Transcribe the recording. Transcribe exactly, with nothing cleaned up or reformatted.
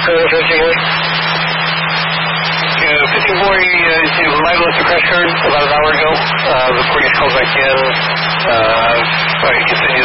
code fifteen boy. Yeah, fifteen boy, uh, you might have left a crash card about an hour ago. Uh, before you called back in, uh, sorry, continue